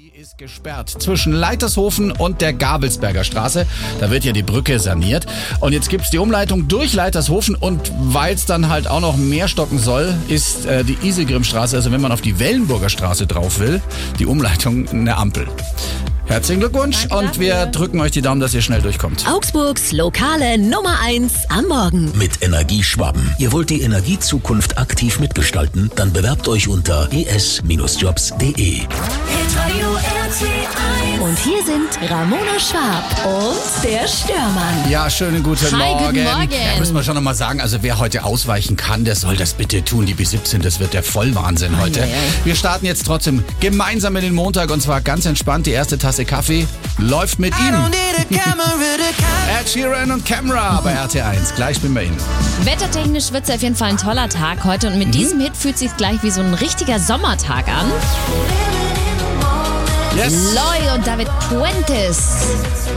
Die ist gesperrt zwischen Leitershofen und der Gabelsberger Straße. Da wird ja die Brücke saniert. Und jetzt gibt's die Umleitung durch Leitershofen. Und weil es dann halt auch noch mehr stocken soll, ist die Isegrimstraße, also wenn man auf die Wellenburger Straße drauf will, die Umleitung eine Ampel. Herzlichen Glückwunsch. Danke, und wir drücken euch die Daumen, dass ihr schnell durchkommt. Augsburgs lokale Nummer 1 am Morgen. Mit Energieschwaben. Ihr wollt die Energiezukunft aktiv mitgestalten? Dann bewerbt euch unter es-jobs.de. Und hier sind Ramona Schwab und der Störmann. Ja, schönen guten Hi, Morgen. guten Morgen. Ja, müssen wir schon nochmal sagen, also wer heute ausweichen kann, der soll das bitte tun. Die B17, das wird der Vollwahnsinn heute. Ei. Wir starten jetzt trotzdem gemeinsam in den Montag und zwar ganz entspannt. Die erste Tasse Kaffee läuft mit ihm. Ed Sheeran und Camera bei RT1. Gleich bin bei Ihnen. Wettertechnisch wird es auf jeden Fall ein toller Tag heute und mit diesem Hit fühlt es sich gleich wie so ein richtiger Sommertag an. Yes. Loy und David Puentes.